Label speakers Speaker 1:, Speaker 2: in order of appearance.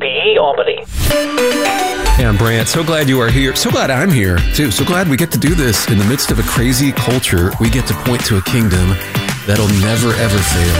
Speaker 1: WABE Albany.
Speaker 2: Hey, I'm Brant. So glad you are here. So glad I'm here, too. So glad we get to do this in the midst of a crazy culture. We get to point to a kingdom that'll never, ever fail.